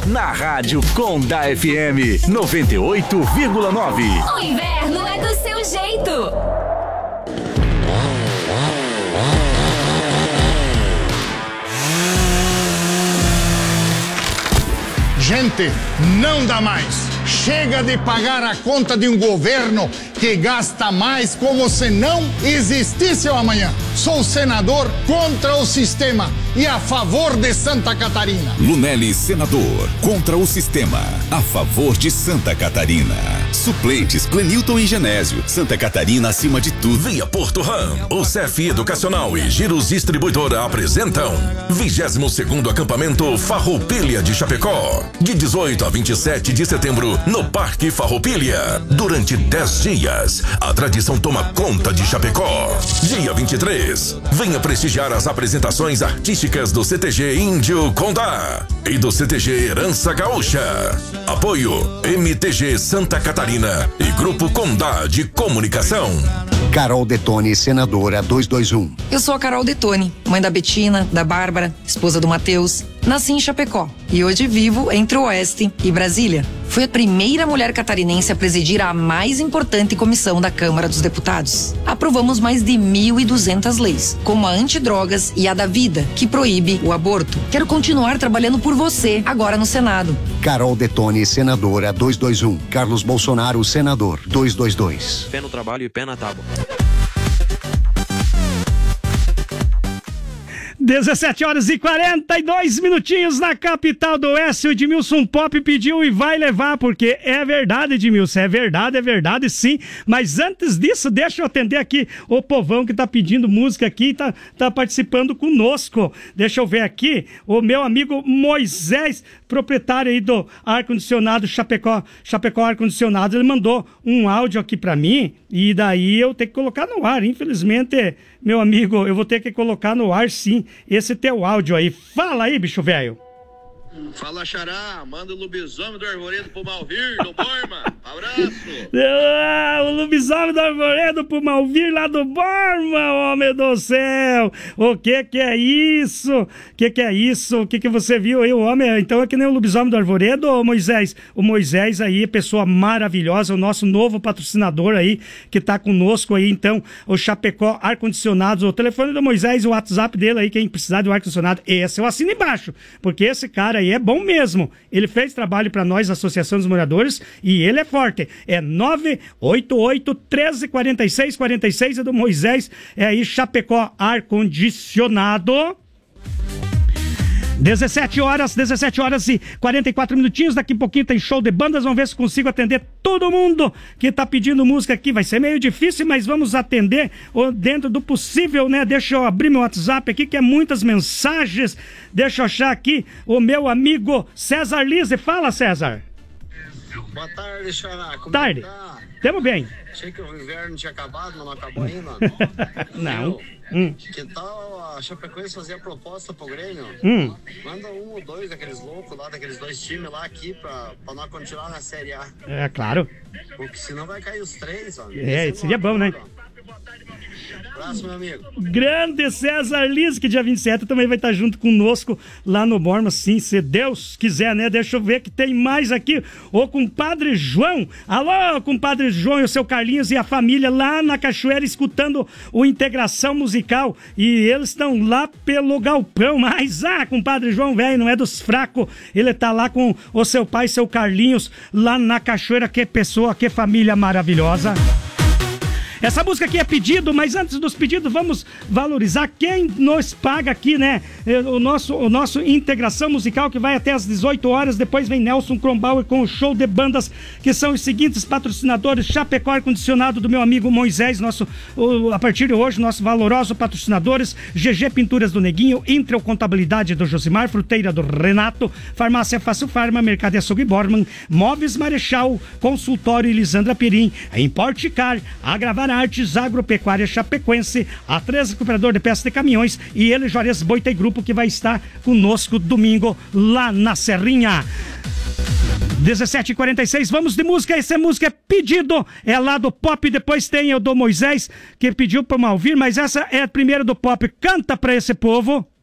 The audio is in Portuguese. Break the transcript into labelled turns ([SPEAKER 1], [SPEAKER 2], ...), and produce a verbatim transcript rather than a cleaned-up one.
[SPEAKER 1] na Rádio Conda F M noventa e oito vírgula nove.
[SPEAKER 2] O inverno é do seu jeito.
[SPEAKER 3] Gente, não dá mais. Chega de pagar a conta de um governo que gasta mais como se não existisse o amanhã. Sou senador contra o sistema e a favor de Santa Catarina.
[SPEAKER 4] Lunelli, senador, contra o sistema, a favor de Santa Catarina. Suplentes, Clenilton e Genésio. Santa Catarina acima de tudo.
[SPEAKER 5] Via Porto Ram, o C F Educacional e Giros Distribuidora apresentam vigésimo segundo acampamento Farroupilha de Chapecó, de dezoito a vinte e sete de setembro, no Parque Farroupilha. Durante dez dias, a tradição toma conta de Chapecó. Dia vinte e três, venha prestigiar as apresentações artísticas do C T G Índio Condá e do C T G Herança Gaúcha. Apoio M T G Santa Catarina e Grupo Condá de Comunicação.
[SPEAKER 6] Carol Detone, senadora duzentos e vinte e um.
[SPEAKER 7] Eu sou a Carol Detone, mãe da Betina, da Bárbara, esposa do Matheus. Nasci em Chapecó e hoje vivo entre o Oeste e Brasília. Fui a primeira mulher catarinense a presidir a mais importante comissão da Câmara dos Deputados. Aprovamos mais de mil e duzentas leis, como a antidrogas e a da vida, que proíbe o aborto. Quero continuar trabalhando por você, agora no Senado.
[SPEAKER 6] Carol Detone, senadora duzentos e vinte e um. Carlos Bolsonaro, senador duzentos e vinte e dois.
[SPEAKER 8] Pé no trabalho e pé na tábua.
[SPEAKER 9] dezessete horas e quarenta e dois minutinhos na capital do Oeste. O Edmilson Pop pediu e vai levar, porque é verdade, Edmilson, é verdade, é verdade sim. Mas antes disso, deixa eu atender aqui o povão que tá pedindo música aqui e tá, tá participando conosco. Deixa eu ver aqui, o meu amigo Moisés, proprietário aí do ar-condicionado Chapecó, Chapecó Ar-Condicionado, ele mandou um áudio aqui pra mim e daí eu tenho que colocar no ar. Infelizmente, meu amigo, eu vou ter que colocar no ar sim esse teu áudio aí. Fala aí, bicho velho.
[SPEAKER 10] Fala, Xará, manda o lobisomem do Arvoredo pro Malvir, do Borma. Abraço.
[SPEAKER 9] Ah, o lobisomem do Arvoredo pro Malvir lá do Borma, homem do céu. O que que é isso? O que que é isso? O que que você viu aí, o homem? Então é que nem o lobisomem do Arvoredo, ô Moisés? O Moisés aí, pessoa maravilhosa, o nosso novo patrocinador aí, que tá conosco aí, então, o Chapecó Ar-Condicionados. O telefone do Moisés, o WhatsApp dele aí, quem precisar de um ar-condicionado, esse eu assino embaixo, porque esse cara aí é bom mesmo. Ele fez trabalho para nós, Associação dos Moradores, e ele é forte. É nove oito oito, um três, quatro seis, quatro seis, é do Moisés. É aí, Chapecó Ar-Condicionado. dezessete horas, dezessete horas e quarenta e quatro minutinhos. Daqui a pouquinho tem show de bandas. Vamos ver se consigo atender todo mundo que tá pedindo música aqui. Vai ser meio difícil, mas vamos atender dentro do possível, né? Deixa eu abrir meu WhatsApp aqui, que é muitas mensagens. Deixa eu achar aqui o meu amigo César Lise. Fala, César.
[SPEAKER 10] Boa tarde, Xará. Como
[SPEAKER 9] tarde.
[SPEAKER 10] Tá?
[SPEAKER 9] Tamo bem.
[SPEAKER 10] Achei que o inverno tinha acabado, mas não acabou ainda.
[SPEAKER 9] Não.
[SPEAKER 10] Hum. Que tal a Chapecoense fazer a proposta pro Grêmio?
[SPEAKER 9] Hum.
[SPEAKER 10] Manda um ou dois daqueles loucos lá, daqueles dois times lá aqui pra, pra nós continuar na Série A.
[SPEAKER 9] É, claro.
[SPEAKER 10] Porque senão vai cair os três, ó.
[SPEAKER 9] É, seria bom, né?
[SPEAKER 10] Abraço, meu amigo.
[SPEAKER 9] Grande César Lise, que dia vinte e sete também vai estar junto conosco lá no Borma, sim, se Deus quiser, né? Deixa eu ver que tem mais aqui. O compadre João. Alô, compadre João e o seu Carlinhos e a família lá na Cachoeira escutando o Integração Musical. E eles estão lá pelo galpão. Mas, ah, compadre João, velho, não é dos fracos. Ele tá lá com o seu pai, seu Carlinhos, lá na Cachoeira. Que pessoa, que família maravilhosa. Essa música aqui é pedido, mas antes dos pedidos, vamos valorizar quem nos paga aqui, né? O nosso, o nosso Integração Musical, que vai até às dezoito horas. Depois vem Nelson Kronbauer com o show de bandas, que são os seguintes patrocinadores: Chapecó Ar-Condicionado do meu amigo Moisés, nosso, o, a partir de hoje, nossos valorosos patrocinadores: G G Pinturas do Neguinho, Intrel Contabilidade do Josimar, Fruteira do Renato, Farmácia Fácil Farma, Mercado Açougue Borman, Móveis Marechal, Consultório Elisandra Pirim, Importe Car, Agravar Artes, Agropecuária Chapecoense, A três Recuperador de Peças de Caminhões e ele, Juarez Boita e Grupo, que vai estar conosco domingo lá na Serrinha. dezessete e quarenta e seis, vamos de música. Essa música é pedido, é lá do Pop. Depois tem o do Moisés, que pediu para Malvir, mas essa é a primeira do Pop. Canta pra esse povo.